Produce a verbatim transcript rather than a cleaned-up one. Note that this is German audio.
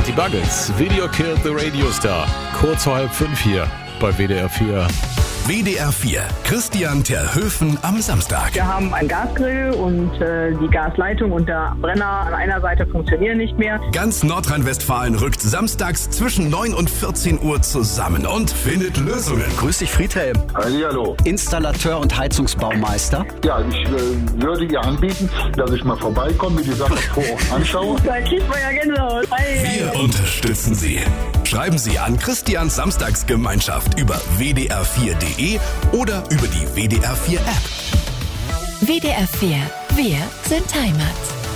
die Buggles. Video killed the Radio Star. Kurz vor halb fünf hier bei W D R vier. W D R vier, Christian Terhöfen am Samstag. Wir haben einen Gasgrill und äh, die Gasleitung und der Brenner an einer Seite funktionieren nicht mehr. Ganz Nordrhein-Westfalen rückt samstags zwischen neun und vierzehn Uhr zusammen und findet Lösungen. Grüß dich, Friedhelm. Hallihallo. Installateur und Heizungsbaumeister. Ja, ich äh, würde ihr anbieten, dass ich mal vorbeikomme, mir die Sache vor Ort anschaue. Da kriegt man ja Gänsehaut. Wir unterstützen Sie. Schreiben Sie an Christians Samstagsgemeinschaft über w d r vier punkt de oder über die W D R vier App. W D R vier. Wir sind Heimat.